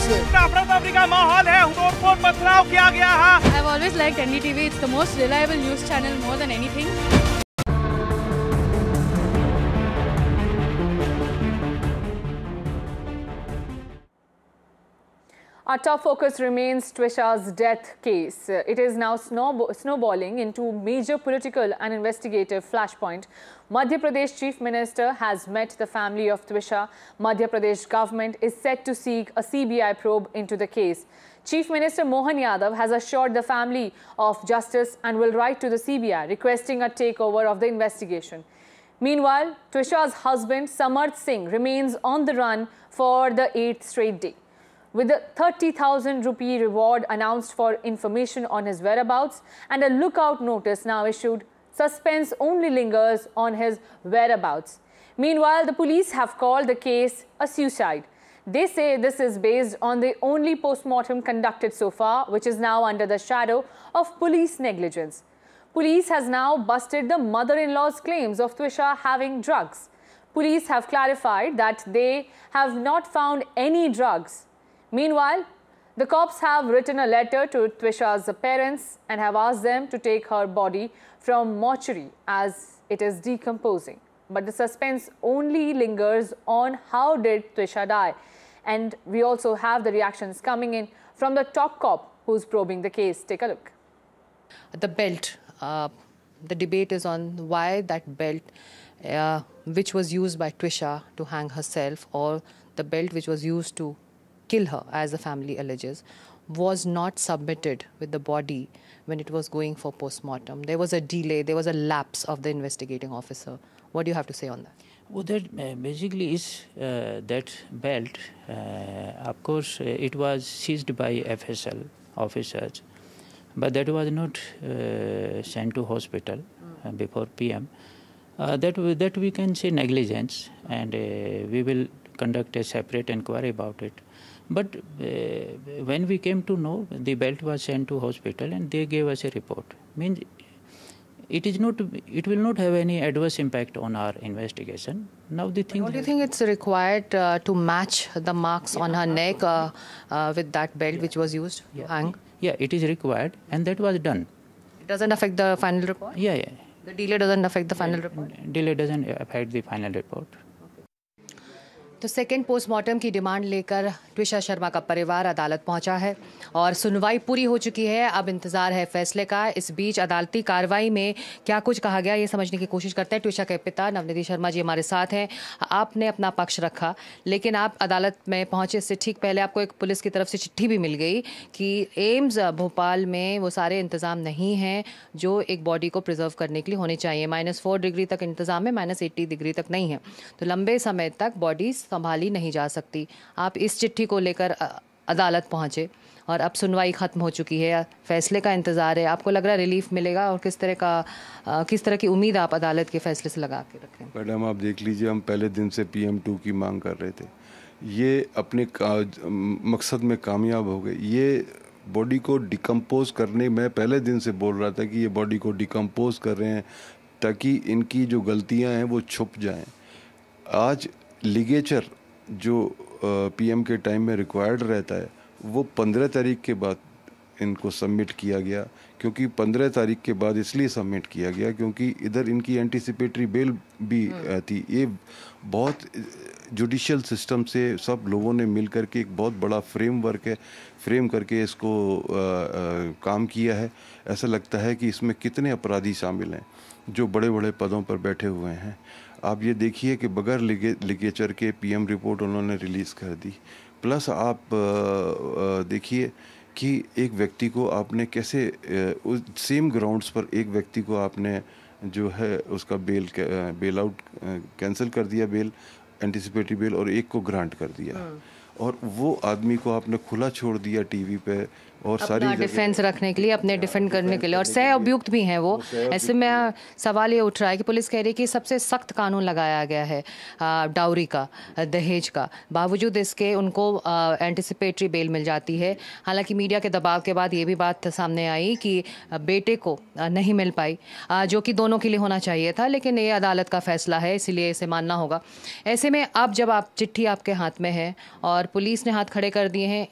से। अफरा तफरी का माहौल है, तोड़ पथराव किया गया है। I have always liked NDTV. It's the most reliable news channel more than anything. Our top focus remains Twisha's death case. It is now snowballing into major political and investigative flashpoint. Madhya Pradesh Chief Minister has met the family of Twisha. Madhya Pradesh government is set to seek a CBI probe into the case. Chief Minister Mohan Yadav has assured the family of justice and will write to the CBI requesting a takeover of the investigation. Meanwhile, Twisha's husband Samarth Singh remains on the run for the 8th straight day. With a 30,000 rupee reward announced for information on his whereabouts and a lookout notice now issued, suspense only lingers on his whereabouts. Meanwhile, the police have called the case a suicide. They say this is based on the only post-mortem conducted so far, which is now under the shadow of police negligence. Police has now busted the mother-in-law's claims of Twisha having drugs. Police have clarified that they have not found any drugs. Meanwhile, the cops have written a letter to Twisha's parents and have asked them to take her body from mortuary as it is decomposing. But the suspense only lingers on how did Twisha die. And we also have the reactions coming in from the top cop who's probing the case. Take a look. The belt. The debate is on why that belt, which was used by Twisha to hang herself, or the belt which was used to kill her, as the family alleges, was not submitted with the body when it was going for post-mortem. There was a delay, there was a lapse of the investigating officer. What do you have to say on that? Well, that basically is that belt, of course, it was seized by FSL officers, but that was not sent to hospital before PM. That we can say negligence, and we will conduct a separate inquiry about it. But when we came to know, the belt was sent to hospital and they gave us a report. Means it will not have any adverse impact on our investigation. Now the thing. Don't you think it's required to match the marks on her neck with that belt which was used to hang? Yeah, it is required, and that was done. It doesn't affect the final report? Yeah. The delay doesn't affect the final report? Delay doesn't affect the final report. तो second postmortem की demand लेकर ट्विशा शर्मा का परिवार अदालत पहुंचा है और सुनवाई पूरी हो चुकी है। अब इंतजार है फैसले का। इस बीच अदालती कार्रवाई में क्या कुछ कहा गया ये समझने की कोशिश करते हैं। ट्विशा के पिता नवनिधि शर्मा जी हमारे साथ हैं। आपने अपना पक्ष रखा, लेकिन आप अदालत में पहुंचे इससे ठीक पहले आपको एक पुलिस की तरफ से चिट्ठी भी मिल गई कि एम्स भोपाल में वो सारे इंतज़ाम नहीं हैं जो एक बॉडी को प्रिजर्व करने के लिए होने चाहिए। -4 डिग्री तक इंतज़ाम है, -80 डिग्री तक नहीं है, तो लंबे समय तक बॉडी संभाली नहीं जा सकती। आप इस चिट्ठी को लेकर अदालत पहुंचे और अब सुनवाई खत्म हो चुकी है, फैसले का इंतज़ार है। आपको लग रहा है रिलीफ मिलेगा, और किस तरह की उम्मीद आप अदालत के फैसले से लगा के रखें? मैडम, आप देख लीजिए, हम पहले दिन से PM2 की मांग कर रहे थे। ये अपने मकसद में कामयाब हो गए। ये बॉडी को डिकम्पोज करने, मैं पहले दिन से बोल रहा था कि ये बॉडी को डिकम्पोज कर रहे हैं ताकि इनकी जो गलतियां हैं वो छुप जाएं। आज लिगेचर जो PM के टाइम में रिक्वायर्ड रहता है वो 15 तारीख के बाद इनको सबमिट किया गया, क्योंकि 15 तारीख के बाद इसलिए सबमिट किया गया क्योंकि इधर इनकी एंटीसिपेटरी बेल भी थी। ये बहुत जुडिशियल सिस्टम से सब लोगों ने मिल करके एक बहुत बड़ा फ्रेमवर्क है, फ्रेम करके इसको काम किया है। ऐसा लगता है कि इसमें कितने अपराधी शामिल हैं जो बड़े बड़े पदों पर बैठे हुए हैं। आप ये देखिए कि बगैर लिगेचर के PM रिपोर्ट उन्होंने रिलीज़ कर दी। प्लस आप देखिए कि एक व्यक्ति को आपने कैसे उस सेम ग्राउंड्स पर एक व्यक्ति को आपने जो है उसका बेल आउट कैंसिल कर दिया, बेल एंटिसिपेटरी बेल, और एक को ग्रांट कर दिया, और वो आदमी को आपने खुला छोड़ दिया टीवी पे और सारी डिफेंस रखने के लिए, अपने डिफेंड करने के लिए, और सह अभियुक्त भी हैं वो। ऐसे में सवाल ये उठ रहा है कि पुलिस कह रही है कि सबसे सख्त कानून लगाया गया है डाउरी का, दहेज का, बावजूद इसके उनको एंटिसिपेटरी बेल मिल जाती है। हालांकि मीडिया के दबाव के बाद ये भी बात सामने आई कि बेटे को नहीं मिल पाई, जो कि दोनों के लिए होना चाहिए था, लेकिन ये अदालत का फैसला है, इसीलिए इसे मानना होगा। ऐसे में अब जब आप चिट्ठी आपके हाथ में है और पुलिस ने हाथ खड़े कर दिए हैं,